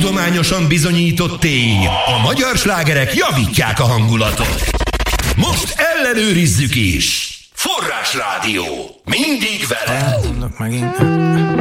tudományosan bizonyított tény. A magyar slágerek javítják a hangulatot. Most ellenőrizzük is. Forrásrádió. Mindig veled.